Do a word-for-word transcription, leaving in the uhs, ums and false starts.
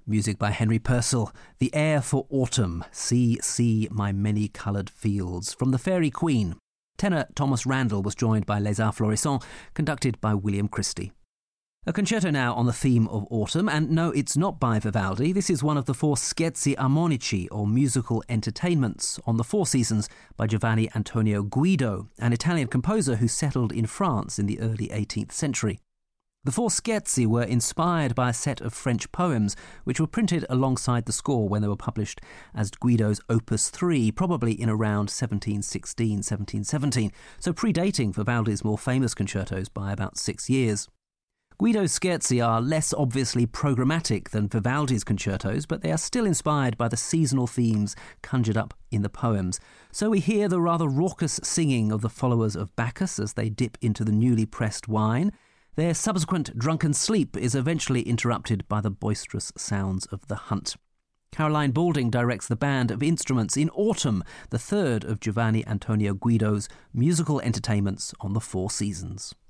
Music by Henry Purcell, The Air for Autumn, See, See My Many-Coloured Fields, from The Fairy Queen. Tenor Thomas Randall was joined by Les Arts Florissants, conducted by William Christie. A concerto now on the theme of autumn, and no, it's not by Vivaldi. This is one of the four scherzi armonici, or musical entertainments, on the Four Seasons by Giovanni Antonio Guido, an Italian composer who settled in France in the early eighteenth century. The four scherzi were inspired by a set of French poems which were printed alongside the score when they were published as Guido's Opus three, probably in around seventeen sixteen, seventeen seventeen, so predating Vivaldi's more famous concertos by about six years. Guido's scherzi are less obviously programmatic than Vivaldi's concertos, but they are still inspired by the seasonal themes conjured up in the poems. So we hear the rather raucous singing of the followers of Bacchus as they dip into the newly pressed wine. Their subsequent drunken sleep is eventually interrupted by the boisterous sounds of the hunt. Caroline Balding directs the band of instruments in Autumn, the third of Giovanni Antonio Guido's musical entertainments on the Four Seasons.